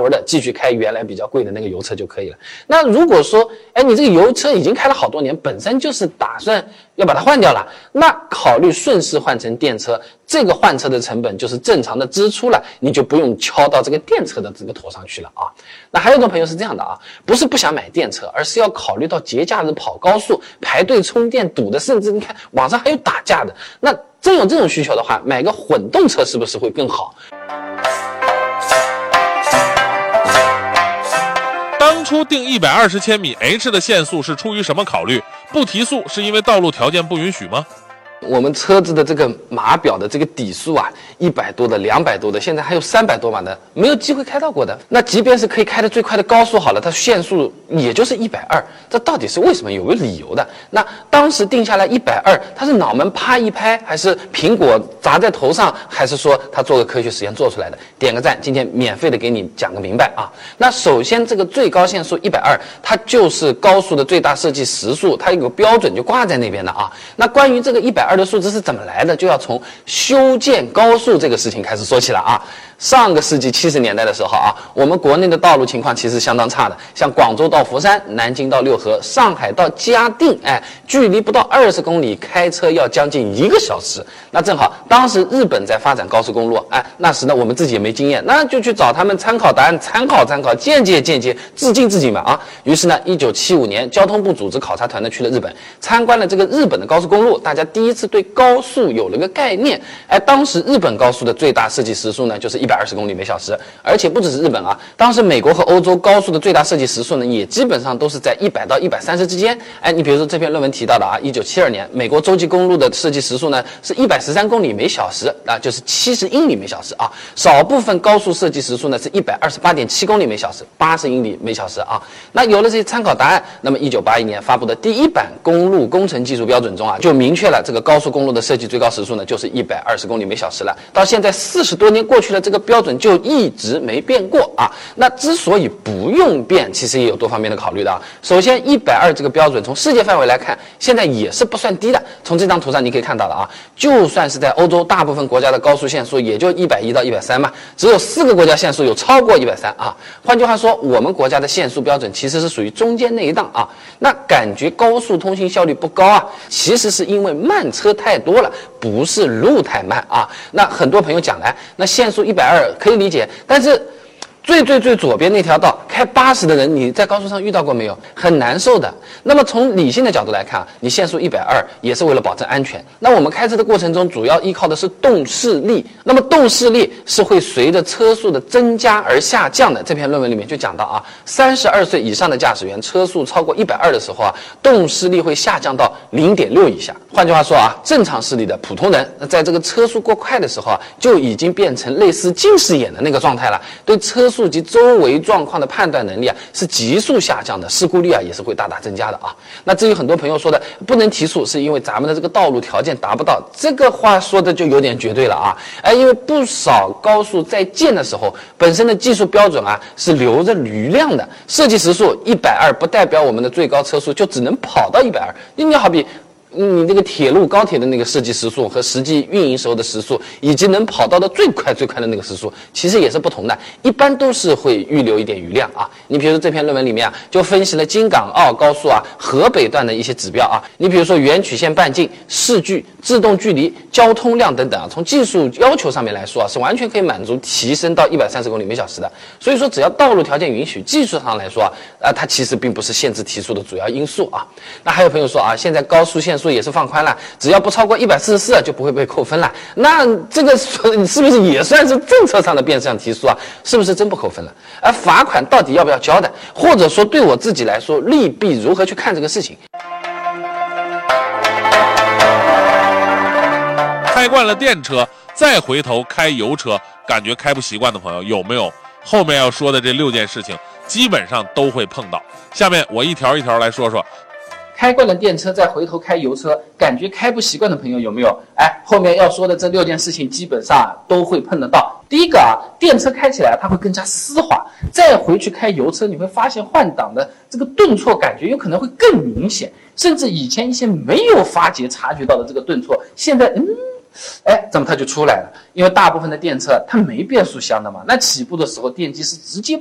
活的继续开原来比较贵的那个油车就可以了。那如果说你这个油车已经开了好多年，本身就是打算要把它换掉了，那考虑顺势换成电车，这个换车的成本就是正常的支出了，你就不用敲到这个电车的这个头上去了啊。那还有一种朋友是这样的啊，不是不想买电车，而是要考虑到节假日跑高速排队充电堵的，甚至你看网上还有打架的，那真有这种需求的话，买个混动车是不是会更好？ 当初定120千米 H 的限速是出于什么考虑？不提速是因为道路条件不允许吗？ 我们车子的这个码表的这个底数啊，100多的、200多的，现在还有300多码的，没有机会开到过的。那即便是可以开的最快的高速好了，它限速也就是120，这到底是为什么？有个理由的。那当时定下来120，它是脑门啪一拍，还是苹果砸在头上，还是说他做个科学实验做出来的？点个赞，今天免费的给你讲个明白啊。那首先这个最高限速120，它就是高速的最大设计时速，它有个标准就挂在那边的啊。那关于这个120的数字是怎么来的，就要从修建高速这个事情开始说起了啊。上个世纪70年代的时候啊，我们国内的道路情况其实相当差的，像广州到佛山、南京到六合、上海到嘉定，距离不到20公里，开车要将近1个小时。那正好当时日本在发展高速公路，那时呢我们自己也没经验，那就去找他们参考答案，参考，间接，致敬自己嘛啊。于是呢，1975年交通部组织考察团呢去了日本，参观了这个日本的高速公路，大家第一次对高速有了个概念。当时日本高速的最大设计时速呢就是120公里每小时，而且不只是日本啊，当时美国和欧洲高速的最大设计时速呢也基本上都是在100到130之间。你比如说这篇论文提到的啊，1972年美国洲际公路的设计时速呢是113公里每小时啊，就是70英里每小时啊。少部分高速设计时速呢是128.7公里每小时，80英里每小时啊。那有了这些参考答案，那么1981年发布的第1版公路工程技术标准中啊，就明确了这个高速公路的设计最高时速呢就是120公里每小时了。到现在40多年过去了，这个标准就一直没变过啊。那之所以不用变，其实也有多方面的考虑的啊。首先120这个标准从世界范围来看，现在也是不算低的。从这张图上你可以看到的啊，就算是在欧洲大部分国家的高速限速也就110到130嘛，只有4个国家限速有超过130啊。换句话说，我们国家的限速标准其实是属于中间那一档啊。那感觉高速通行效率不高啊，其实是因为慢车太多了，不是路太慢啊。那很多朋友讲来，那限速120可以理解，但是最左边那条道开80的人，你在高速上遇到过没有？很难受的。那么从理性的角度来看啊，你限速120也是为了保证安全。那我们开车的过程中主要依靠的是动势力，那么动势力是会随着车速的增加而下降的。这篇论文里面就讲到啊，32岁以上的驾驶员车速超过120的时候啊，动势力会下降到0.6以下。换句话说啊，正常视力的普通人在这个车速过快的时候啊，就已经变成类似近视眼的那个状态了，对车速及周围状况的判断能力啊是急速下降的，事故率啊也是会大大增加的啊。那至于很多朋友说的不能提速，是因为咱们的这个道路条件达不到，这个话说的就有点绝对了啊。因为不少高速在建的时候，本身的技术标准啊是留着余量的，设计时速120不代表我们的最高车速就只能跑到120。你好比你这个铁路高铁的那个设计时速和实际运营时候的时速，以及能跑到的最快的那个时速，其实也是不同的，一般都是会预留一点余量啊。你比如说这篇论文里面啊，就分析了京港澳高速啊河北段的一些指标啊，你比如说原曲线半径、视距、制动距离、交通量等等啊，从技术要求上面来说啊，是完全可以满足提升到130公里每小时的。所以说只要道路条件允许，技术上来说它其实并不是限制提速的主要因素啊。那还有朋友说啊，现在高速限速也是放宽了，只要不超过144就不会被扣分了。那这个是不是也算是政策上的变相提速啊？是不是真不扣分了？罚款到底要不要交的？或者说对我自己来说，利弊如何去看这个事情？ 开惯了电车，再回头开油车，感觉开不习惯的朋友有没有？后面要说的这6件事情，基本上都会碰到。下面我一条一条来说说。 开惯了电车再回头开油车，感觉开不习惯的朋友有没有？后面要说的这6件事情基本上都会碰得到。第一个电车开起来它会更加丝滑，再回去开油车，你会发现换挡的这个顿挫感觉有可能会更明显，甚至以前一些没有察觉到的这个顿挫，现在怎么它就出来了？因为大部分的电车它没变速箱的嘛，那起步的时候电机是直接